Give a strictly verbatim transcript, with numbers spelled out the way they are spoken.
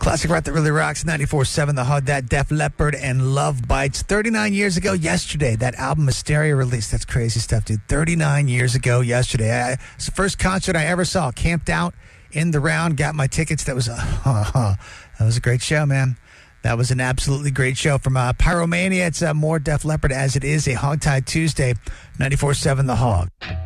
Classic rock that really rocks. ninety-four seven The Hog, that Def Leppard and Love Bites. thirty-nine years ago yesterday, that album Hysteria released. That's crazy stuff, dude. thirty-nine years ago yesterday. I, it's the first concert I ever saw. Camped out in the round, got my tickets. That was a, uh, that was a great show, man. That was an absolutely great show from uh, Pyromania. It's uh, more Def Leppard as it is a Hogtie Tuesday. ninety-four seven The Hog.